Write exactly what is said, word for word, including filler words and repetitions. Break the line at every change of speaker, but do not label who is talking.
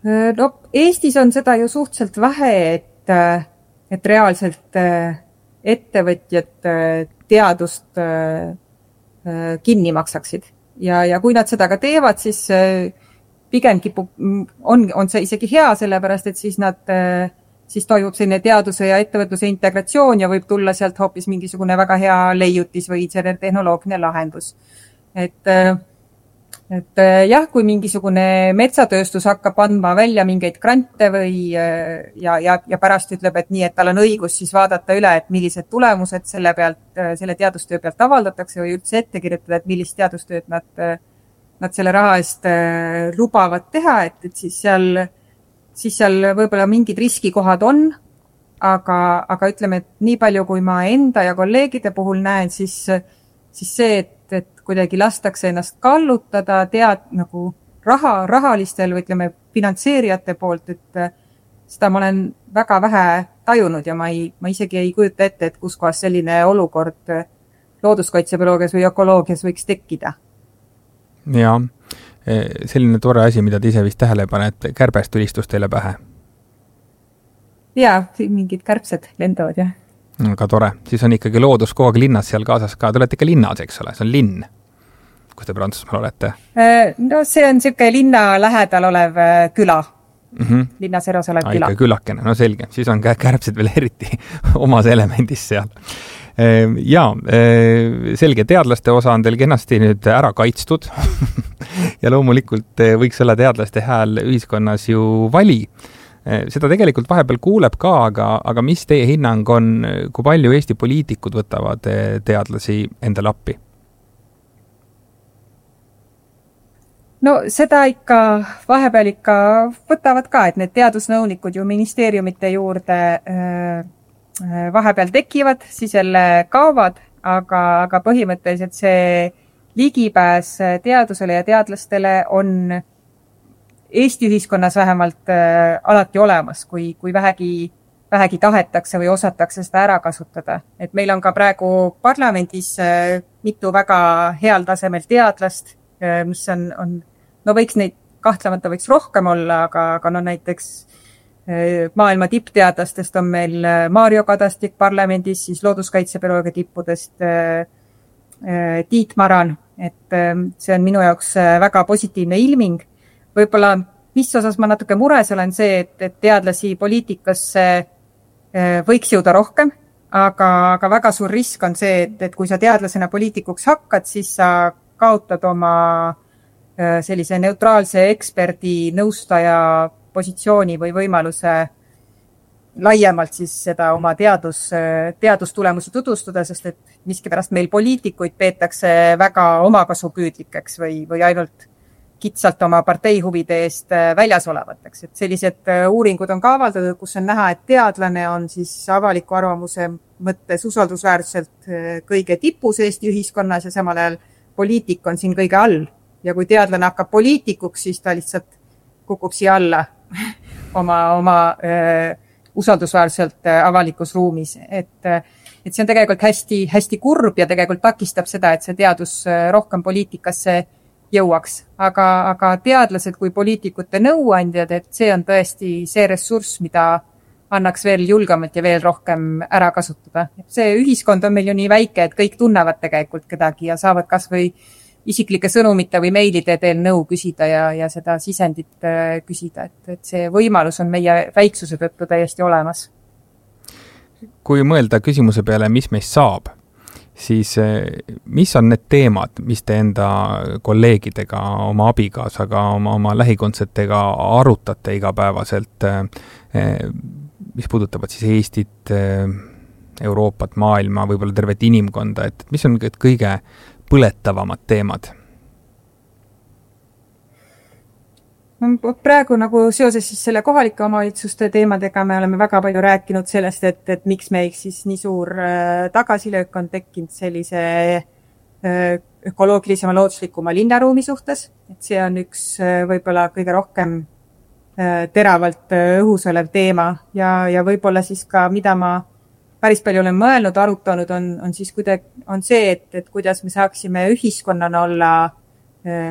No, Eestis on seda ju suhteliselt vähe, et, et reaalselt ettevõtjad teadust kinni maksaksid. Ja, ja kui nad seda ka teevad, siis pigem kipub, on, on see isegi hea, sellepärast, et siis nad, siis toimub selline teaduse ja ettevõtluse integratsioon ja võib tulla sealt hoopis mingisugune väga hea leiutis või selline tehnoloogiline lahendus. Et Et jah, kui mingisugune metsatööstus hakkab andma välja mingeid grante või ja, ja, ja pärast ütleb, et nii, et tal on õigus siis vaadata üle, et millised tulemused selle pealt, selle teadustöö pealt avaldatakse või üldse ette kirjutada, et millist teadustööd nad, nad selle raha eest lubavad teha, et, et siis seal, siis seal võib-olla mingid riskikohad on, aga, aga ütleme, et nii palju, kui ma enda ja kolleegide puhul näen, siis, siis see, et et kuidagi lastakse ennast kallutada tead nagu raha, rahalistel või ütleme finantseerijate poolt, et seda ma olen väga vähe tajunud ja ma, ei, ma isegi ei kujuta ette, et kus kohas selline olukord looduskaitsebioloogias või ökoloogias võiks tekkida.
Ja, selline tore asi, mida te ise vist tähele paned, kärbest tulistus teile pähe?
Jaa, mingid kärbsed lendavad, jah.
Aga tore. Siis on ikkagi loodus kogu aeg linnas seal kaasas ka. Te olete ikka linnas, eks ole? See on linn. Kus te Prantsusmaal olete?
No see on siuke linna lähedal olev küla. Mm-hmm. Linnas eros olev küla.
Ikka külakene. No selge. Siis on kärbsed veel eriti omas elemendis seal. Ja, selge. Teadlaste osa on teil kenasti nüüd ära kaitstud. Ja loomulikult võiks olla teadlaste hääl ühiskonnas ju vali. Seda tegelikult vahepeal kuuleb ka, aga, aga mis teie hinnang on, kui palju Eesti poliitikud võtavad teadlasi endale appi?
No seda ikka vahepeal ikka võtavad ka, et need teadusnõunikud ju ministeeriumite juurde vahepeal tekivad, siis jälle kaovad, aga, aga põhimõtteliselt see ligipääs teadusele ja teadlastele on Eesti ühiskonnas vähemalt äh, alati olemas, kui, kui vähegi, vähegi tahetakse või osatakse seda ära kasutada. Et meil on ka praegu parlamendis äh, mitu väga heal tasemel teadlast, äh, mis on, on, no võiks neid kahtlemata võiks rohkem olla, aga, aga no näiteks äh, maailma tippteadlastest on meil Mario Kadastik parlamendis, siis looduskaitsebioloogia tippudest äh, äh, Tiit Maran, et äh, see on minu jaoks väga positiivne ilming. Võib-olla, mis osas ma natuke mures olen see, et, et teadlasi poliitikasse võiks jõuda rohkem, aga, aga väga suur risk on see, et, et kui sa teadlasena poliitikuks hakkad, siis sa kaotad oma sellise neutraalse eksperdi nõustaja positsiooni või võimaluse laiemalt siis seda oma teadus, teadustulemusi tutvustada, sest et miskipärast meil poliitikuid peetakse väga omakasupüüdlikeks või, või ainult kitsalt oma parteihuvide eest väljas olevateks. Et sellised uuringud on ka avaldatud, kus on näha, et teadlane on siis avaliku arvamuse mõttes usaldusväärselt kõige tipus Eesti ühiskonnas ja samal ajal poliitik on siin kõige all. Ja kui teadlane hakkab poliitikuks, siis ta lihtsalt kukub siia alla oma, oma äh, usaldusväärselt avalikus ruumis. Et, et see on tegelikult hästi, hästi kurb ja tegelikult takistab seda, et see teadus rohkem poliitikasse jõuaks, aga, aga teadlased kui poliitikute nõuandjad, et see on tõesti see ressurss, mida annaks veel julgemalt ja veel rohkem ära kasutada. See ühiskond on meil ju nii väike, et kõik tunnevad tegelikult kedagi ja saavad kas või isiklike sõnumite või meilide teel nõu küsida ja, ja seda sisendit küsida, et, et see võimalus on meie väiksuse tõttu täiesti olemas.
Kui mõelda küsimuse peale, mis meist saab, siis mis on need teemad, mis te enda kolleegidega, oma abikaasaga, oma, oma lähikondsetega arutate igapäevaselt, mis puudutavad siis Eestit, Euroopat, maailma, võib-olla tervet inimkonda, et mis on kõige põletavamad teemad?
Praegu nagu seoses siis selle kohalike omavalitsuste teemadega me oleme väga palju rääkinud sellest, et, et miks meiks siis nii suur tagasilöök on tekkinud sellise ökoloogilisema looduslikuma linnaruumi suhtes. Et see on üks võib-olla kõige rohkem teravalt õhus olev teema ja, ja võib-olla siis ka, mida ma päris palju olen mõelnud, arutanud, on, on siis kuidagi, on see, et, et kuidas me saaksime ühiskonnana olla